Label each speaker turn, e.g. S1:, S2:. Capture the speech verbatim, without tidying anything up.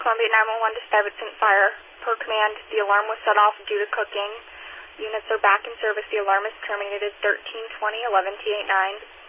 S1: Columbia nine one one to Stuyvesant Fire. Per command, the alarm was set off due to cooking. Units are back in service. The alarm is terminated thirteen twenty eleven T eighty-nine.